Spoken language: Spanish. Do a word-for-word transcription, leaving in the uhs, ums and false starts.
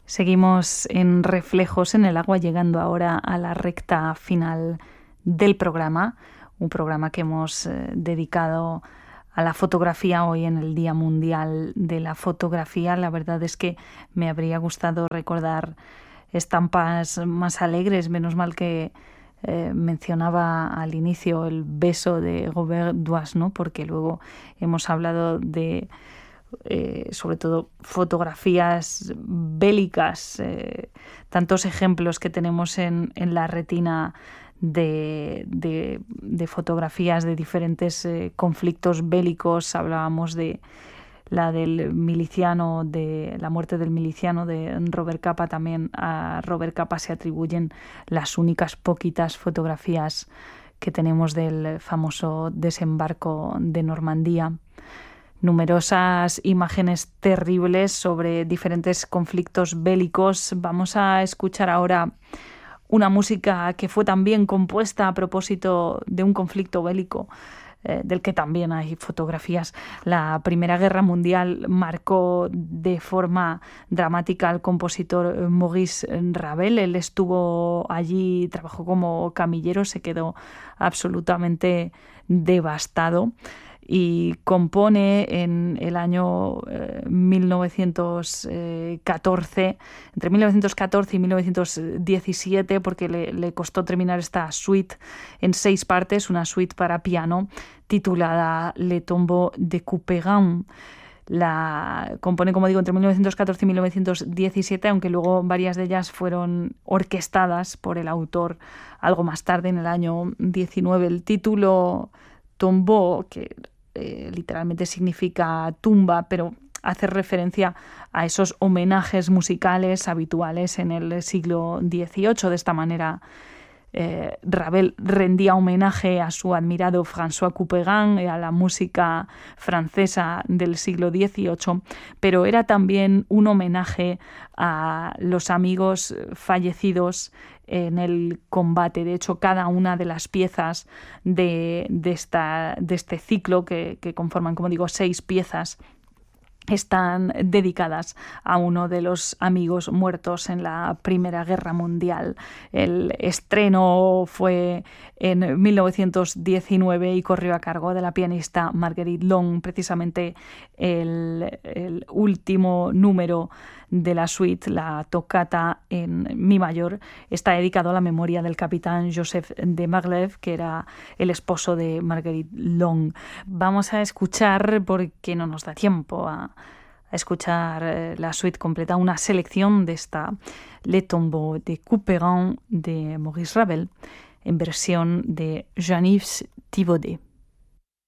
Seguimos en Reflejos en el Agua, llegando ahora a la recta final del programa, un programa que hemos eh, dedicado a la fotografía hoy en el Día Mundial de la Fotografía. La verdad es que me habría gustado recordar estampas más alegres, menos mal que eh, mencionaba al inicio el beso de Robert Duas, ¿no? Porque luego hemos hablado de Eh, sobre todo fotografías bélicas, eh, tantos ejemplos que tenemos en, en la retina de, de, de fotografías de diferentes eh, conflictos bélicos. Hablábamos de la del miliciano, de la muerte del miliciano de Robert Capa. También a Robert Capa se atribuyen las únicas poquitas fotografías que tenemos del famoso desembarco de Normandía. Numerosas imágenes terribles sobre diferentes conflictos bélicos. Vamos a escuchar ahora una música que fue también compuesta a propósito de un conflicto bélico, eh, del que también hay fotografías. La Primera Guerra Mundial marcó de forma dramática al compositor Maurice Ravel. Él estuvo allí, trabajó como camillero, se quedó absolutamente devastado y compone en el año eh, mil novecientos catorce, entre mil novecientos catorce y mil novecientos diecisiete, porque le, le costó terminar esta suite en seis partes, una suite para piano titulada Le Tombeau de Couperin. La compone, como digo, entre mil novecientos catorce y mil novecientos diecisiete, aunque luego varias de ellas fueron orquestadas por el autor algo más tarde, en el año diecinueve. El título Tombeau, que Eh, literalmente significa tumba, pero hace referencia a esos homenajes musicales habituales en el siglo dieciocho. De esta manera, eh, Ravel rendía homenaje a su admirado François Couperin, a la música francesa del siglo dieciocho, pero era también un homenaje a los amigos fallecidos en el combate. De hecho, cada una de las piezas de, de, esta, de este ciclo, que, que conforman, como digo, seis piezas, están dedicadas a uno de los amigos muertos en la Primera Guerra Mundial. El estreno fue en mil novecientos diecinueve y corrió a cargo de la pianista Marguerite Long. Precisamente el, el último número de la suite, la tocata en mi mayor, está dedicado a la memoria del capitán Joseph de Maglev, que era el esposo de Marguerite Long. Vamos a escuchar, porque no nos da tiempo a, a escuchar la suite completa, una selección de esta Le Tombeau de Couperin de Maurice Ravel en versión de Jean-Yves Thibaudet.